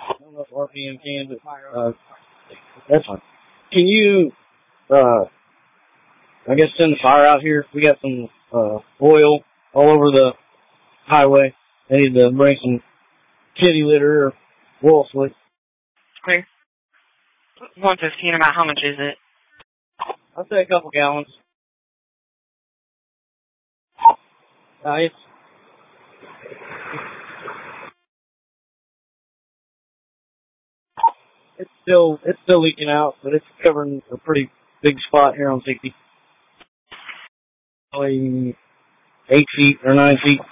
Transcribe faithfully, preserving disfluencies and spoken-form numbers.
don't know if R P M can, but uh, that's fine. Can you, uh, I guess send the fire out here? We got some uh, oil all over the highway. I need to bring some kitty litter or oil slick. Okay. one fifteen, about how much is it? I'll say a couple gallons. Uh, it's, it's still it's still leaking out, but it's covering a pretty big spot here on sixty. Probably eight feet or nine feet.